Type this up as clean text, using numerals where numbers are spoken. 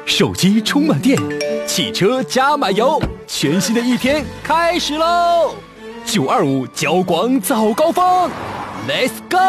手机充满电，汽车加满油，全新的一天开始喽！925交广早高峰 ，Let's go！